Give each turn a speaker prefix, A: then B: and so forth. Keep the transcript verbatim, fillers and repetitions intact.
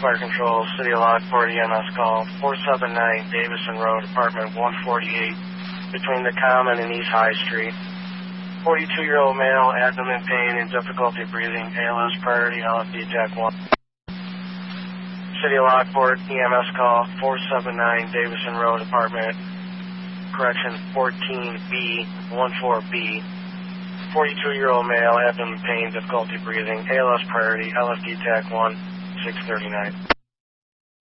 A: Fire Control, City of Lockport, E M S call, four seven nine Davison Road, apartment one forty-eight, between the Common and East High Street. forty-two-year-old male, abdomen pain and difficulty breathing, A L S priority, L F D T A C one. City of Lockport, E M S call, four seven nine Davison Road, apartment, correction, fourteen B, fourteen B. forty-two-year-old male, abdomen pain, difficulty breathing, A L S priority, L F D T A C one, six thirty-nine.